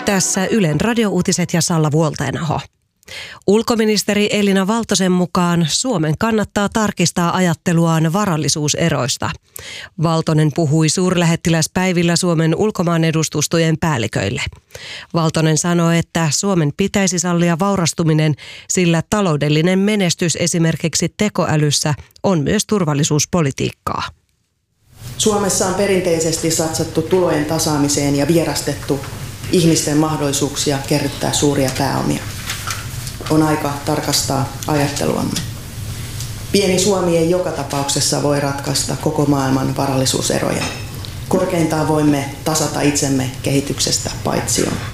Tässä Ylen radiouutiset ja Salla Vuoltenaho. Ulkoministeri Elina Valtosen mukaan Suomen kannattaa tarkistaa ajatteluaan varallisuuseroista. Valtonen puhui suurlähettiläspäivillä Suomen ulkomaanedustustojen päälliköille. Valtonen sanoi, että Suomen pitäisi sallia vaurastuminen, sillä taloudellinen menestys esimerkiksi tekoälyssä on myös turvallisuuspolitiikkaa. Suomessa on perinteisesti satsattu tulojen tasaamiseen ja vierastettu ihmisten mahdollisuuksia kerryttää suuria pääomia. On aika tarkastaa ajatteluamme. Pieni Suomi ei joka tapauksessa voi ratkaista koko maailman varallisuuseroja. Korkeintaan voimme tasata itsemme kehityksestä paitsioon.